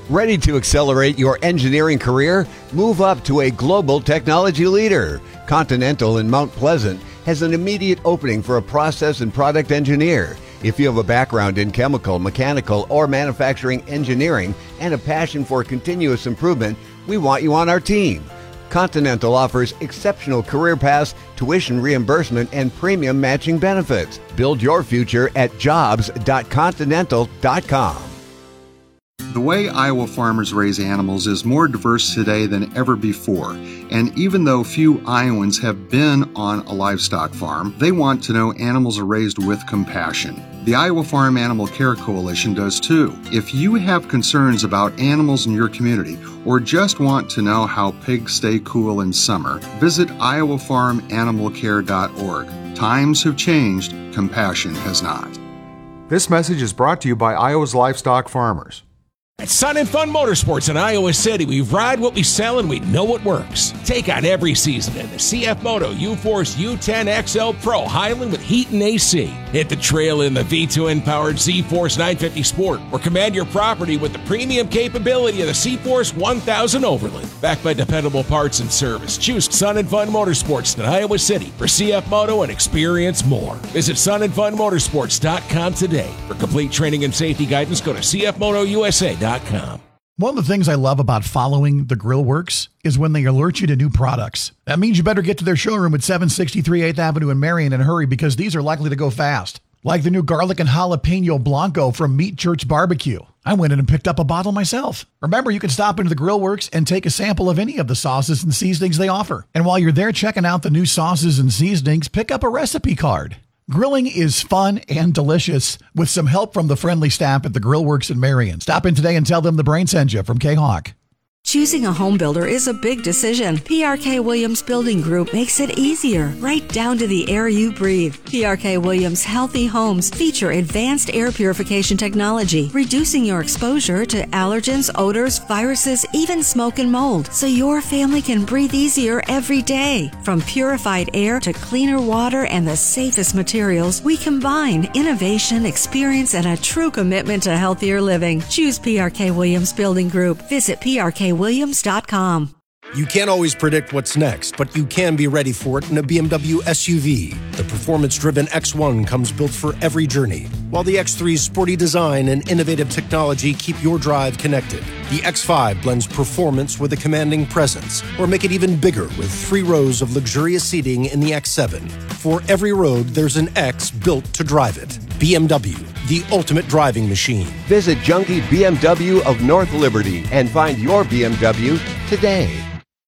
Ready to accelerate your engineering career? Move up to a global technology leader. Continental in Mount Pleasant has an immediate opening for a process and product engineer. If you have a background in chemical, mechanical, or manufacturing engineering and a passion for continuous improvement, we want you on our team. Continental offers exceptional career paths, tuition reimbursement, and premium matching benefits. Build your future at jobs.continental.com. The way Iowa farmers raise animals is more diverse today than ever before, and even though few Iowans have been on a livestock farm, they want to know animals are raised with compassion. The Iowa Farm Animal Care Coalition does too. If you have concerns about animals in your community or just want to know how pigs stay cool in summer, visit iowafarmanimalcare.org. Times have changed, compassion has not. This message is brought to you by Iowa's livestock farmers. At Sun and Fun Motorsports in Iowa City, we ride what we sell and we know what works. Take on every season in the CF Moto U-Force U10 XL Pro Highland with heat and AC. Hit the trail in the V2N-powered Z-Force 950 Sport or command your property with the premium capability of the C-Force 1000 Overland. Backed by dependable parts and service, choose Sun and Fun Motorsports in Iowa City for CF Moto and experience more. Visit sunandfunmotorsports.com today. For complete training and safety guidance, go to cfmotousa.com. One of the things I love about following the Grill Works is when they alert you to new products. That means you better get to their showroom at 763 8th Avenue in Marion and hurry because these are likely to go fast. Like the new garlic and jalapeno Blanco from Meat Church Barbecue. I went in and picked up a bottle myself. Remember, you can stop into the Grill Works and take a sample of any of the sauces and seasonings they offer. And while you're there checking out the new sauces and seasonings, pick up a recipe card. Grilling is fun and delicious with some help from the friendly staff at the Grill Works in Marion. Stop in today and tell them the brain sent you from K-Hawk. Choosing a home builder is a big decision. PRK Williams Building Group makes it easier, right down to the air you breathe. PRK Williams Healthy Homes feature advanced air purification technology, reducing your exposure to allergens, odors, viruses, even smoke and mold, so your family can breathe easier every day. From purified air to cleaner water and the safest materials, we combine innovation, experience, and a true commitment to healthier living. Choose PRK Williams Building Group. Visit PRKWilliams.com. You can't always predict what's next, but you can be ready for it in a BMW SUV. The performance-driven X1 comes built for every journey, while the X3's sporty design and innovative technology keep your drive connected. The X5 blends performance with a commanding presence, or make it even bigger with 3 rows of luxurious seating in the X7. For every road, there's an X built to drive it. BMW, the ultimate driving machine. Visit Junkie BMW of North Liberty and find your BMW today.